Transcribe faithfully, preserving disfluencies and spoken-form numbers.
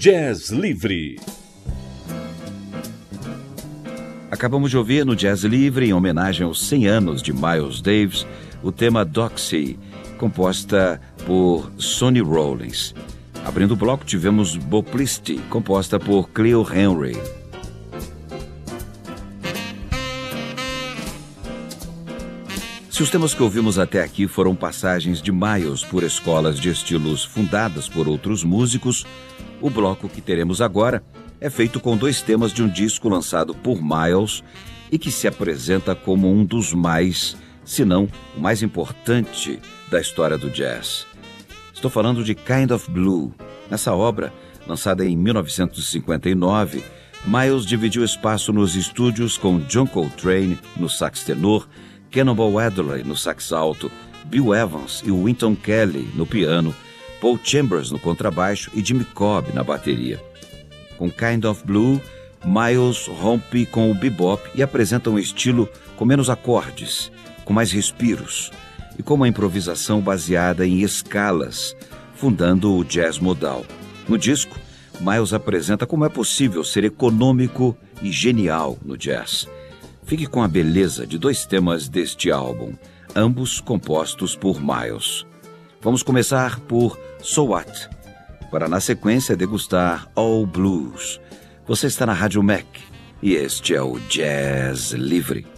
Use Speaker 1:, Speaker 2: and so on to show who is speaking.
Speaker 1: Jazz Livre.
Speaker 2: Acabamos de ouvir no Jazz Livre, em homenagem aos cem anos de Miles Davis, o tema Doxy, composta por Sonny Rollins. Abrindo o bloco, tivemos Boplisty, composta por Cleo Henry. Se os temas que ouvimos até aqui foram passagens de Miles por escolas de estilos fundadas por outros músicos, o bloco que teremos agora é feito com dois temas de um disco lançado por Miles e que se apresenta como um dos mais, se não o mais importante da história do jazz. Estou falando de Kind of Blue. Nessa obra, lançada em mil novecentos e cinquenta e nove, Miles dividiu espaço nos estúdios com John Coltrane no sax tenor, Cannonball Adderley no sax alto, Bill Evans e Wynton Kelly no piano, Paul Chambers no contrabaixo e Jimmy Cobb na bateria. Com Kind of Blue, Miles rompe com o bebop e apresenta um estilo com menos acordes, com mais respiros e com uma improvisação baseada em escalas, fundando o jazz modal. No disco, Miles apresenta como é possível ser econômico e genial no jazz. Fique com a beleza de dois temas deste álbum, ambos compostos por Miles. Vamos começar por So What, para na sequência degustar All Blues. Você está na Rádio Mac e este é o Jazz Livre.